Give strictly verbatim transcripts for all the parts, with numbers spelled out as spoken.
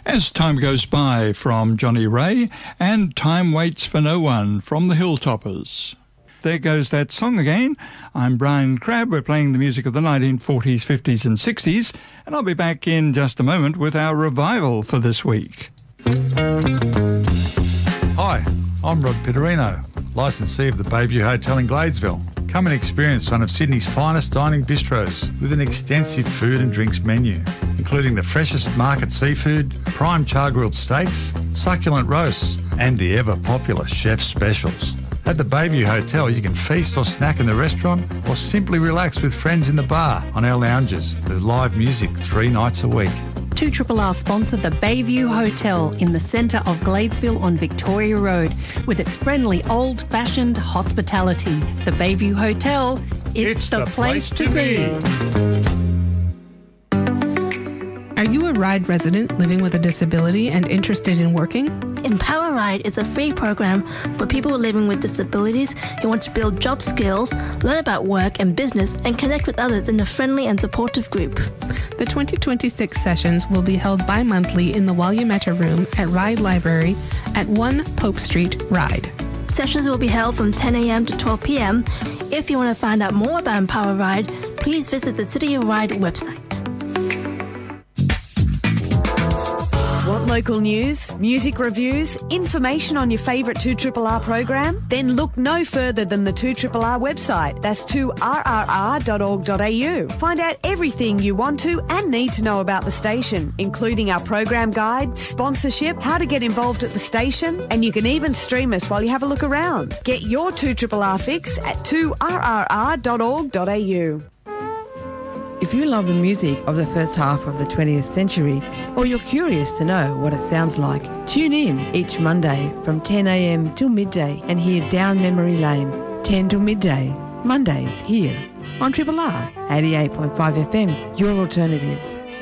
As Time Goes By from Johnny Ray and Time Waits for No One from the Hilltoppers. There goes that song again. I'm Brian Crabb. We're playing the music of the nineteen forties, fifties and sixties, and I'll be back in just a moment with our revival for this week. Hi, I'm Rod Pitterino, licensee of the Bayview Hotel in Gladesville. Come and experience one of Sydney's finest dining bistros with an extensive food and drinks menu, including the freshest market seafood, prime char-grilled steaks, succulent roasts, and the ever-popular chef's specials. At the Bayview Hotel, you can feast or snack in the restaurant or simply relax with friends in the bar on our lounges with live music three nights a week. two R R sponsor the Bayview Hotel in the centre of Gladesville on Victoria Road with its friendly old-fashioned hospitality. The Bayview Hotel, it's, it's the, the place, place to be. Are you a Ryde resident living with a disability and interested in working? Empower Ryde is a free program for people living with disabilities who want to build job skills, learn about work and business, and connect with others in a friendly and supportive group. The twenty twenty-six sessions will be held bi-monthly in the Wayumata Room at Ryde Library at one Pope Street, Ryde. Sessions will be held from ten a.m. to twelve p.m. If you want to find out more about Empower Ryde, please visit the City of Ryde website. Want local news, music reviews, information on your favourite two R R R program? Then look no further than the two R R R website. That's two R R R dot org dot a u. Find out everything you want to and need to know about the station, including our program guide, sponsorship, how to get involved at the station, and you can even stream us while you have a look around. Get your two R R R fix at two R R R dot org dot a u. If you love the music of the first half of the twentieth century, or you're curious to know what it sounds like, tune in each Monday from ten a.m. till midday and hear Down Memory Lane, ten till midday, Mondays here on Triple R, eighty-eight point five F M, your alternative.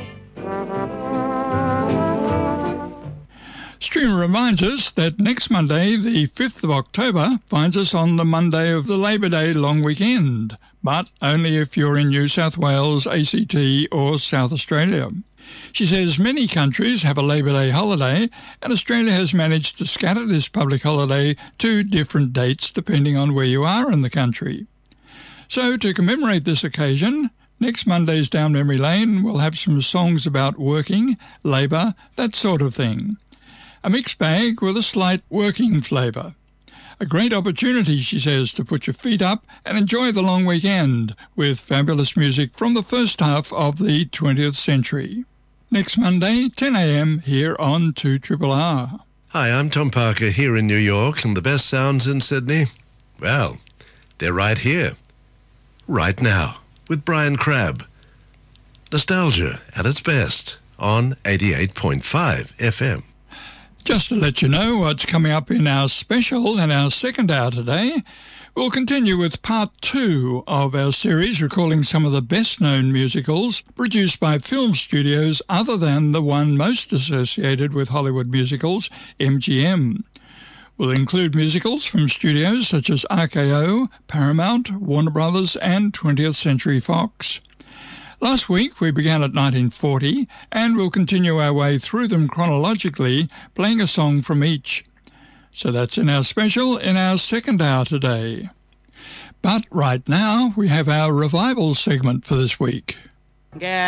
Streamer reminds us that next Monday, the fifth of October, finds us on the Monday of the Labor Day long weekend, but only if you're in New South Wales, A C T or South Australia. She says many countries have a Labor Day holiday, and Australia has managed to scatter this public holiday to different dates depending on where you are in the country. So to commemorate this occasion, next Monday's Down Memory Lane will have some songs about working, labour, that sort of thing. A mixed bag with a slight working flavour. A great opportunity, she says, to put your feet up and enjoy the long weekend with fabulous music from the first half of the twentieth century. Next Monday, ten a.m. here on two R R R. Hi, I'm Tom Parker here in New York, and the best sounds in Sydney, well, they're right here, right now, with Brian Crabb. Nostalgia at its best on eighty-eight point five F M. Just to let you know what's coming up in our special and our second hour today, we'll continue with part two of our series recalling some of the best-known musicals produced by film studios other than the one most associated with Hollywood musicals, M G M. We'll include musicals from studios such as R K O, Paramount, Warner Brothers and twentieth Century Fox. Last week we began at nineteen forty and we'll continue our way through them chronologically, playing a song from each. So that's in our special in our second hour today. But right now we have our revival segment for this week. Yeah.